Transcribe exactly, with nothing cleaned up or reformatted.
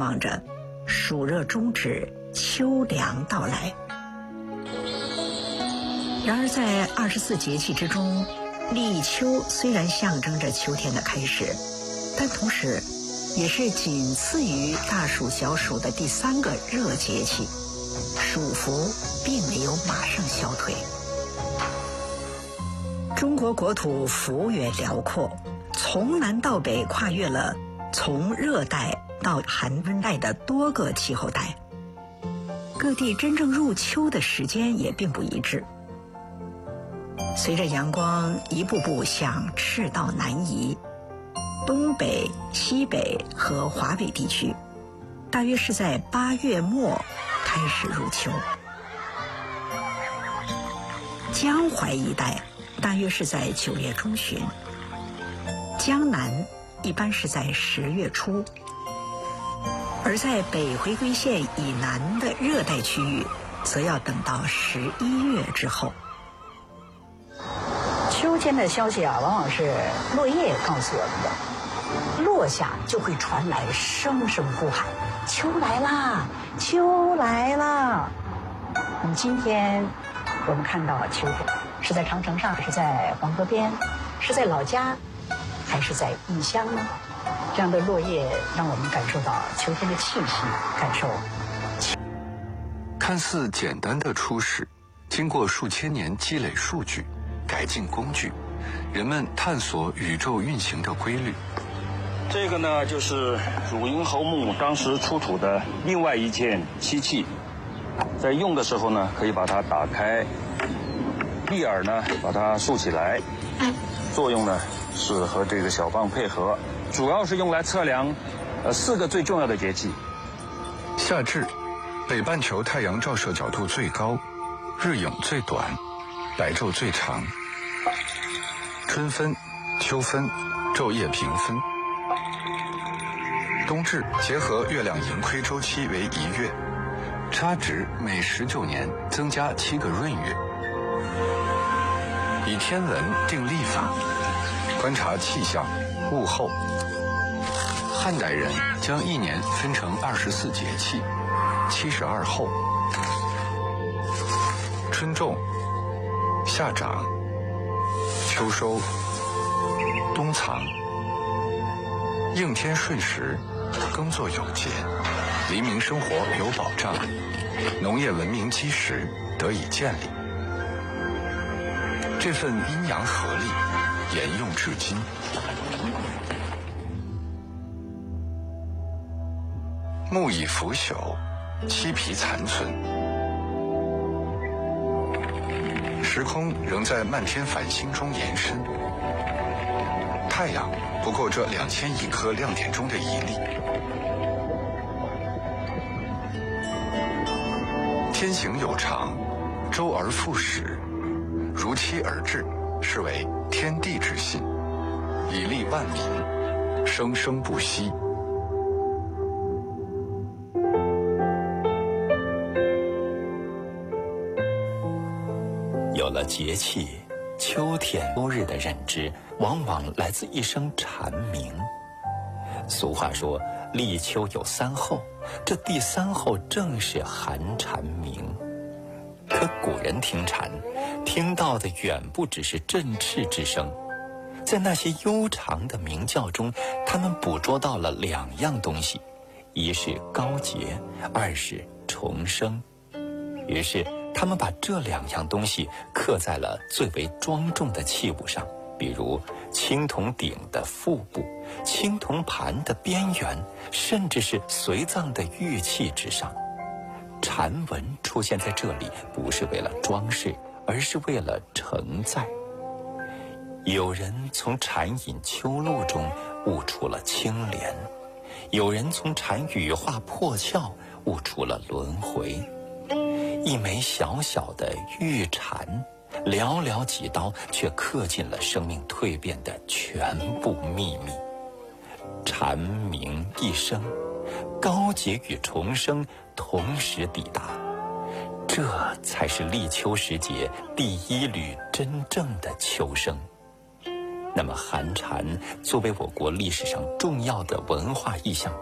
望着暑热终止，秋凉到来。然而在二十四节气之中，立秋虽然象征着秋天的开始，但同时也是仅次于大暑小暑的第三个热节气，暑伏并没有马上消退。中国国土幅员辽阔，从南到北跨越了从热带到寒温带的多个气候带，各地真正入秋的时间也并不一致。随着阳光一步步向赤道南移，东北、西北和华北地区大约是在八月末开始入秋，江淮一带大约是在九月中旬，江南一般是在十月初，而在北回归线以南的热带区域则要等到十一月之后。秋天的消息啊，往往是落叶告诉我们的，落下就会传来声声呼喊：秋来啦，秋来啦！嗯，今天我们看到秋天是在长城上，是在黄河边，是在老家，还是在异乡呢？这样的落叶让我们感受到秋天的气息，感受。 看似简单的初始，经过数千年积累数据、改进工具，人们探索宇宙运行的规律。 这个呢，就是汝阴侯墓当时出土的另外一件漆器，在用的时候呢，可以把它打开，立耳呢把它竖起来，作用呢是和这个小棒配合，主要是用来测量呃四个最重要的节气。 夏至，北半球太阳照射角度最高，日影最短，白昼最长。春分、秋分，昼夜平分。冬至，结合月亮盈亏周期为一月，差值每十九年增加七个闰月。以天文定历法，观察气象、物候。汉代人将一年分成二十四节气，七十二候：春种、夏长、秋收、冬藏。应天顺时，耕作有节，黎民生活有保障，农业文明基石得以建立。这份阴阳合力沿用至今。木已腐朽，漆皮残存，时空仍在漫天繁星中延伸。太阳不过这两千亿颗亮点中的一粒。天行有常，周而复始，如期而至，是为天地之信，以利万民，生生不息。 有了节气秋天秋日的认知，往往来自一声蝉鸣。俗话说立秋有三候，这第三候正是寒蝉鸣。可古人听蝉，听到的远不只是振翅之声，在那些悠长的鸣叫中，他们捕捉到了两样东西，一是高洁，二是重生。于是他们把这两样东西刻在了最为庄重的器物上，比如青铜鼎的腹部、青铜盘的边缘，甚至是随葬的玉器之上。蝉纹出现在这里，不是为了装饰，而是为了承载。有人从蝉饮秋露中悟出了清廉，有人从蝉羽化破壳悟出了轮回。一枚小小的玉蝉，寥寥几刀，却刻进了生命蜕变的全部秘密。蝉鸣一声，高洁与重生同时抵达，这才是立秋时节第一缕真正的秋声。那么寒蝉作为我国历史上重要的文化意象